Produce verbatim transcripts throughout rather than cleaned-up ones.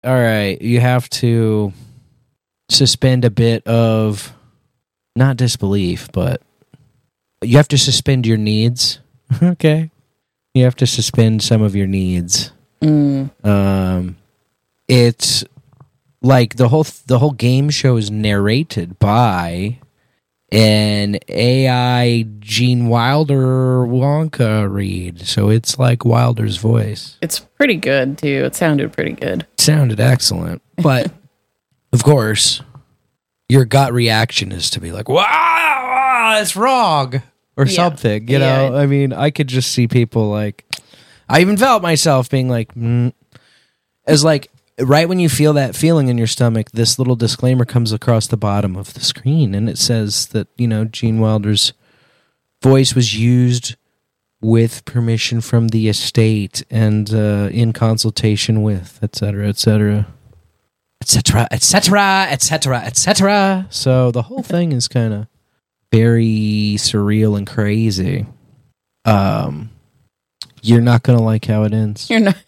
all right, you have to suspend a bit of, not disbelief, but you have to suspend your needs. Okay. You have to suspend some of your needs. Mm. Um, it's like the whole the whole game show is narrated by an A I Gene Wilder Wonka read, so it's like Wilder's voice. It's pretty good too. It sounded pretty good. It sounded excellent, but of course, your gut reaction is to be like, "Wow, it's wrong," or yeah. something. You yeah. know, I mean, I could just see people like. I even felt myself being like, mm. as like. Right when you feel that feeling in your stomach, this little disclaimer comes across the bottom of the screen, and it says that, you know, Gene Wilder's voice was used with permission from the estate and uh, in consultation with, et cetera, et cetera, et cetera, et cetera, et cetera, et cetera. So the whole thing is kind of very surreal and crazy. Um, you're not going to like how it ends. You're not.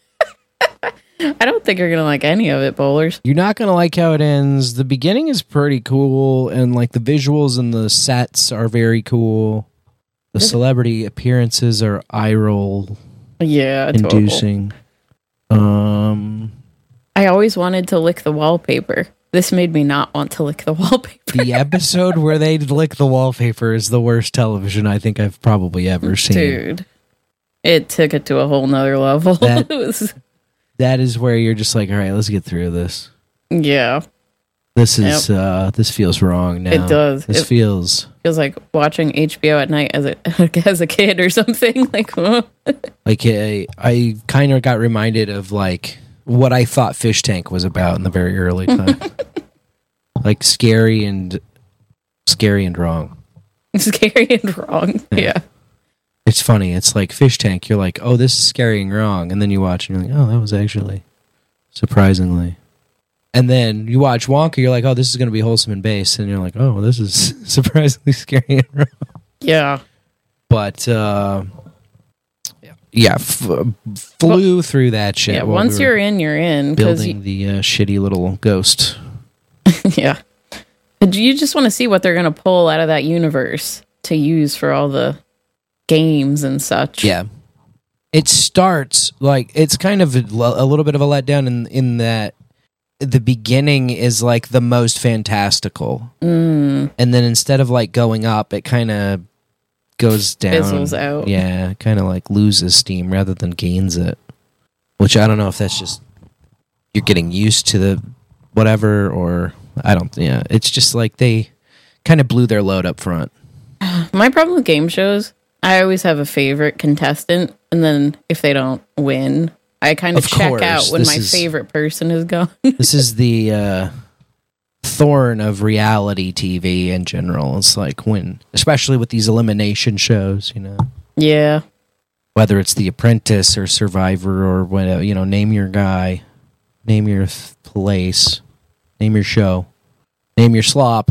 I don't think you're going to like any of it, Bowlers. You're not going to like how it ends. The beginning is pretty cool, and like the visuals and the sets are very cool. The celebrity appearances are eye roll yeah, inducing. Um, I always wanted to lick the wallpaper. This made me not want to lick the wallpaper. The episode where they lick the wallpaper is the worst television I think I've probably ever seen. Dude, it took it to a whole nother level. That, it was... That is where you're just like, all right, let's get through this. Yeah. This is, yep. uh, this feels wrong now. It does. This it feels... feels like watching H B O at night as a, as a kid or something. Like, huh? like I, I kind of got reminded of, like, what I thought Fish Tank was about in the very early time. Like, scary and... Scary and wrong. Scary and wrong, yeah. yeah. It's funny. It's like Fish Tank. You're like, oh, this is scary and wrong. And then you watch and you're like, oh, that was actually surprisingly. And then you watch Wonka, you're like, oh, this is going to be wholesome and base. And you're like, oh, this is surprisingly scary and wrong. Yeah. But, uh, yeah, f- flew well, through that shit. Yeah, once we you're in, you're in. Building you... the uh, shitty little ghost. yeah. You just want to see what they're going to pull out of that universe to use for all the games and such. Yeah. It starts like it's kind of a, a little bit of a letdown in in that the beginning is like the most fantastical. Mm. And then instead of like going up, it kind of goes down. Fizzles out. Yeah, kind of like loses steam rather than gains it. Which I don't know if that's just you're getting used to the whatever or I don't yeah, it's just like they kind of blew their load up front. My problem with game shows, I always have a favorite contestant, and then if they don't win, I kind of, of check course, out when my is, favorite person is gone. This is the uh, thorn of reality T V in general. It's like when, especially with these elimination shows, you know. Yeah. Whether it's The Apprentice or Survivor or whatever, you know, name your guy, name your th- place, name your show, name your slop.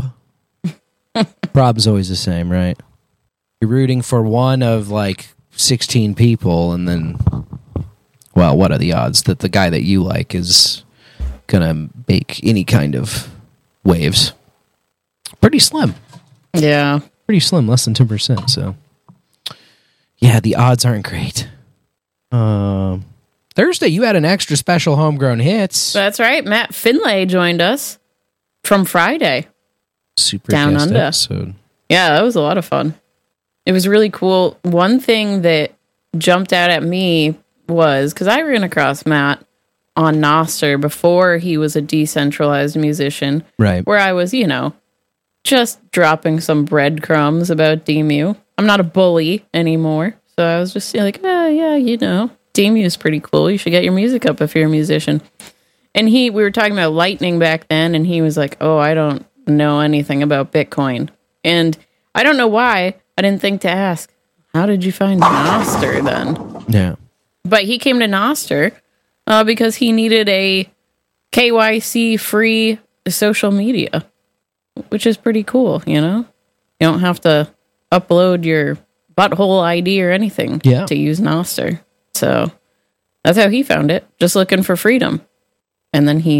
Problem's always the same, right? You're rooting for one of like sixteen people, and then, well, what are the odds that the guy that you like is gonna make any kind of waves? Pretty slim. Yeah. Pretty slim, less than ten percent, so. Yeah, the odds aren't great. Um, Thursday, you had an extra special homegrown hits. That's right. Matt Finlay joined us from Friday. Super Down guest under. episode. Yeah, that was a lot of fun. It was really cool. One thing that jumped out at me was, because I ran across Matt on Nostr before he was a decentralized musician. Right. Where I was, you know, just dropping some breadcrumbs about D M U. I'm not a bully anymore. So I was just like, oh, yeah, you know, D M U is pretty cool. You should get your music up if you're a musician. And he, we were talking about Lightning back then, and he was like, oh, I don't know anything about Bitcoin. And I don't know why I didn't think to ask, how did you find Nostr then? Yeah. But he came to Nostr uh, because he needed a K Y C-free social media, which is pretty cool, you know? You don't have to upload your butthole I D or anything yeah. to use Nostr. So that's how he found it, just looking for freedom. And then he